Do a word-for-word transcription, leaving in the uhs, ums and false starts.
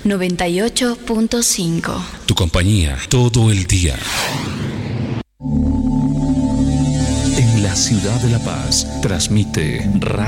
noventa y ocho punto cinco. Tu compañía todo el día. En la ciudad de La Paz transmite Radio